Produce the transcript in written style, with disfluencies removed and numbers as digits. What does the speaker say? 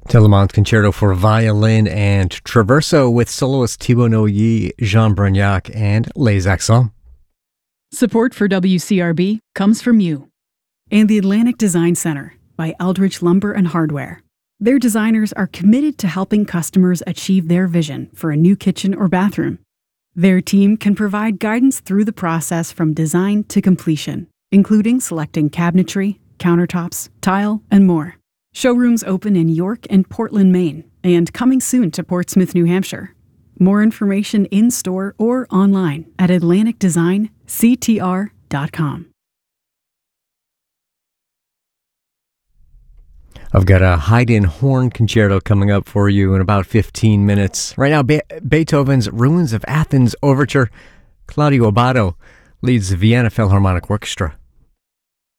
Telemont Concerto for Violin and Traverso with soloist Thibaut Noilly, Jean Brognac, and Les Accents. Support for WCRB comes from you and the Atlantic Design Center by Eldridge Lumber and Hardware. Their designers are committed to helping customers achieve their vision for a new kitchen or bathroom. Their team can provide guidance through the process from design to completion, including selecting cabinetry, countertops, tile, and more. Showrooms open in York and Portland, Maine, and coming soon to Portsmouth, New Hampshire. More information in-store or online at atlanticdesignctr.com. I've got a Haydn horn concerto coming up for you in about 15 minutes. Right now, Beethoven's Ruins of Athens Overture. Claudio Abbado leads the Vienna Philharmonic Orchestra.